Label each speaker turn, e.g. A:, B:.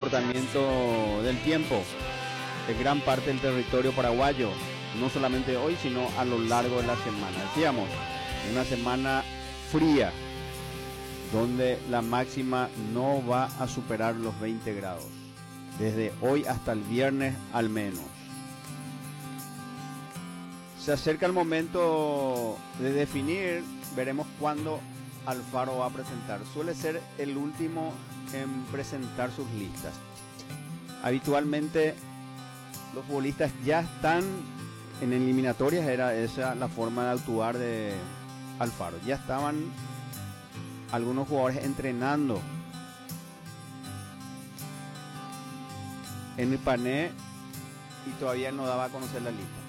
A: comportamiento del tiempo de gran parte del territorio paraguayo, no solamente hoy, sino a lo largo de la semana. Decíamos, una semana fría, donde la máxima no va a superar los 20 grados, desde hoy hasta el viernes al menos. Se acerca el momento de definir, veremos cuándo Alfaro va a presentar. Suele ser el último en presentar sus listas. Habitualmente los futbolistas ya están en eliminatorias, era esa la forma de actuar de Alfaro. Ya estaban algunos jugadores entrenando en el Pané y todavía no daba a conocer la lista.